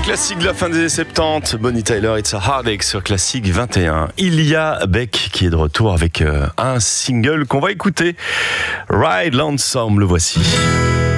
classique de la fin des années 70, Bonnie Tyler, It's a Heartache sur Classique 21. Il y a Beck qui est de retour avec un single qu'on va écouter. Ride Lonesome, le voici.